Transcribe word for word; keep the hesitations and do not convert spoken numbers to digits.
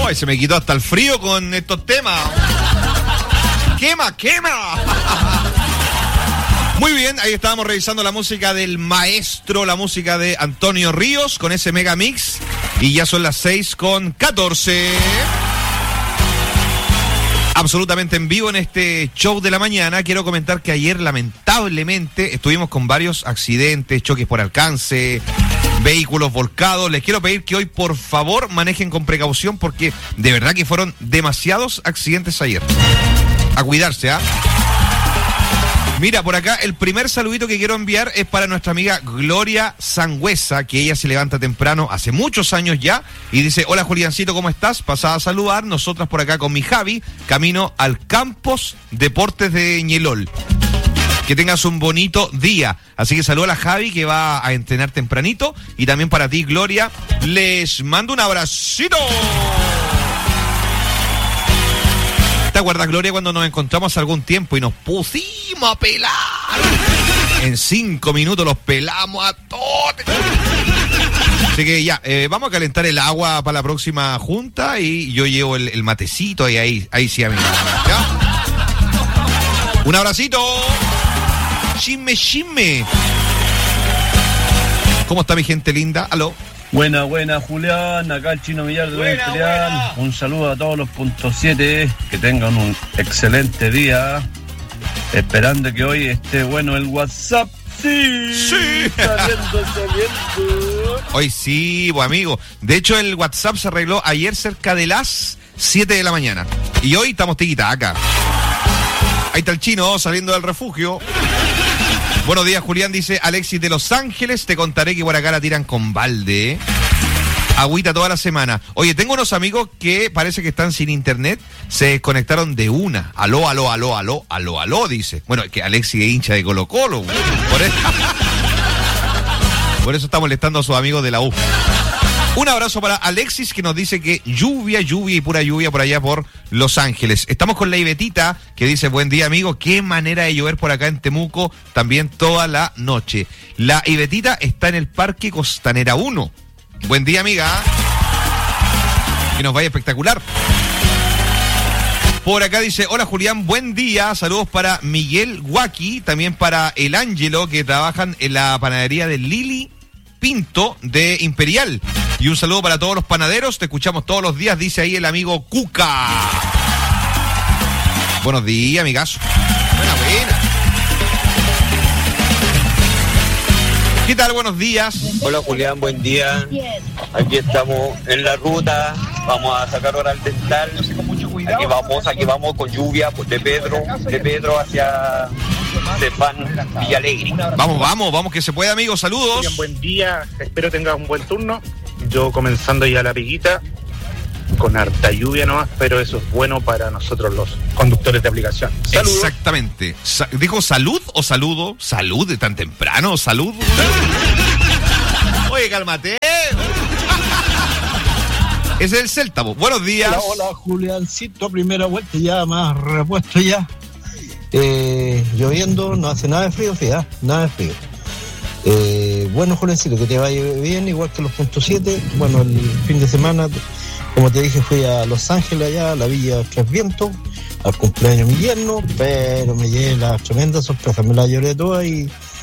Ay, se me quitó hasta el frío con estos temas. ¡Quema, quema! Muy bien, ahí estábamos revisando la música del maestro, la música de Antonio Ríos con ese mega mix. Y ya son las seis con catorce. Absolutamente en vivo en este show de la mañana. Quiero comentar que ayer lamentablemente estuvimos con varios accidentes, choques por alcance, vehículos volcados. Les quiero pedir que hoy por favor manejen con precaución porque de verdad que fueron demasiados accidentes ayer. A cuidarse, ¿ah? ¿eh? Mira, por acá el primer saludito que quiero enviar es para nuestra amiga Gloria Sangüesa, que ella se levanta temprano hace muchos años ya y dice: hola Juliancito, ¿cómo estás? Pasada a saludar, nosotras por acá con mi Javi, camino al Campos Deportes de Ñelol. Que tengas un bonito día. Así que saluda a la Javi que va a entrenar tempranito y también para ti, Gloria, les mando un abracito. ¿Te acuerdas, Gloria, cuando nos encontramos hace algún tiempo y nos pusimos a pelar? En cinco minutos los pelamos a todos. Así que ya, eh, vamos a calentar el agua para la próxima junta y yo llevo el, el matecito y ahí, ahí sí, amigo. ¿Ya? Un abracito. Chisme, chisme. ¿Cómo está mi gente linda? Aló. Buena, buena, Julián, acá el Chino Millar de Buena, Imperial. buena. Un saludo a todos los punto siete, que tengan un excelente día. Esperando que hoy esté bueno el WhatsApp. Sí, sí. Saliendo, saliendo. Hoy sí, pues amigo. De hecho, el WhatsApp se arregló ayer cerca de las siete de la mañana. Y hoy estamos tiquitaca. Ahí está el Chino saliendo del refugio. Buenos días, Julián, dice Alexis de Los Ángeles. Te contaré que por acá la tiran con balde, ¿eh? Agüita toda la semana. Oye, tengo unos amigos que parece que están sin internet. Se desconectaron de una. Aló, aló, aló, aló, aló, aló, dice. Bueno, que Alexis es hincha de Colo Colo. Por eso, por eso está molestando a sus amigos de la U. Un abrazo para Alexis, que nos dice que lluvia, lluvia y pura lluvia por allá por Los Ángeles. Estamos con la Ibetita, que dice: buen día, amigo. Qué manera de llover por acá en Temuco, también toda la noche. La Ibetita está en el Parque Costanera uno. Buen día, amiga. Que nos vaya espectacular. Por acá dice: hola Julián, buen día. Saludos para Miguel Guaki, también para el Ángelo, que trabajan en la panadería de Lili Pinto de Imperial. Y un saludo para todos los panaderos. Te escuchamos todos los días, dice ahí el amigo Cuca. Buenos días, amigazo. Buena, buena. ¿Qué tal? Buenos días. Hola Julián, buen día. Aquí estamos en la ruta. Vamos a sacar hora al dental. Aquí vamos, aquí vamos con lluvia pues, de Pedro, de Pedro hacia Stefan Villalegre. Vamos, vamos, vamos que se puede, amigos. Saludos. Julián, buen día. Espero tengas un buen turno. Yo comenzando ya la piguita, con harta lluvia nomás, pero eso es bueno para nosotros los conductores de aplicación. Saludos. Exactamente. Sa- ¿Dijo salud o saludo? ¿Salud de tan temprano? ¿Salud? Oye, cálmate. Es el Celta. Buenos días. Hola, hola, Juliancito. Primera vuelta ya, más repuesto ya. Eh, lloviendo, no hace nada de frío, fíjate, nada de frío. Eh, bueno, Juliancito, que te vaya bien, igual que los puntos siete. Bueno, el fin de semana, como te dije, fui a Los Ángeles allá, a la Villa Tres Vientos, al cumpleaños de mi yerno, pero me llevé la tremenda sorpresa, me la lloré toda y